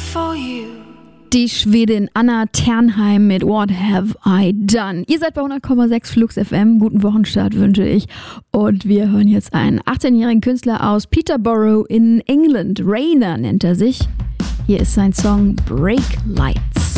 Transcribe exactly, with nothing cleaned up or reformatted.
for you. Die Schwedin Anna Ternheim mit What Have I Done? Ihr seid bei hundert Komma sechs Flux F M. Guten Wochenstart wünsche ich. Und wir hören jetzt einen achtzehnjährigen Künstler aus Peterborough in England. Rainer nennt er sich. Hier ist sein Song Break Lights.